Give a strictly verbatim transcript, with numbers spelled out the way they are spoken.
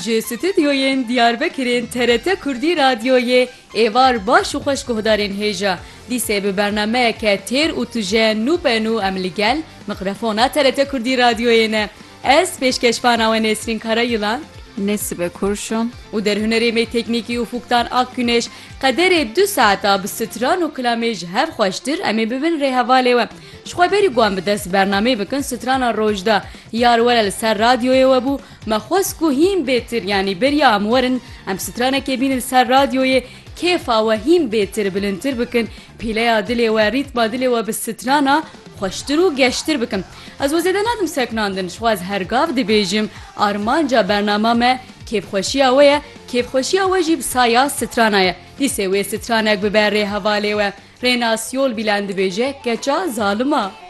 Ji stüdyoyên Diyarbekirên T R T Kurdî Radyoyê êvar baş û xweş guhdarên hêja. Dîsê bi bernameyeke têr û tuje nû penû em li gel mikrofona T R T Kurdî Radyoyê ne. Ez pêşkeşvana we Nesrîn Karayılan Nesibe Kurşun û derhunerê me teknîkî Ufuktan Akgüneş qederê du saeta bi stran û kilamê ji hev xweştir em ê bibin rêhevalê we. Ji xweberî guan bi dest bernamê bikin strana rojda yar were li ser radyoyê we bû me xwest ku hîn bêtir yanî beriya em werin em stranekê bînin li ser radyoyê kêfa we hîn bêtir bilindtir bikin pîleya dilê we rîtma dilê we bi strana xweştir û geştir bikin. Ez wezê de nadim seknandin ji xwe ez hergav dibêjim armanca bernama me kêfxweşiya we ye kêfxweşiya we jî bi saya strana ye. Dîsê wê stranek bibe rêhevalê we rênasyol bîlan dibêje keça zalima.